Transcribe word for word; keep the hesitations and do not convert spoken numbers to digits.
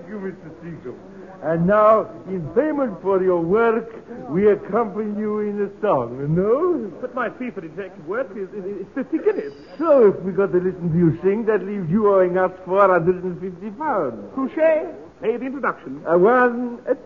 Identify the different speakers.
Speaker 1: Thank you, Mister Seacombe. And now, in payment for your work, we accompany you in a song, no?
Speaker 2: But my fee for detective work is, is, is fifty guineas.
Speaker 1: So, if we got to listen to you sing, that leaves you owing us four hundred fifty pounds.
Speaker 2: Touche. Pay the introduction.
Speaker 1: A one, a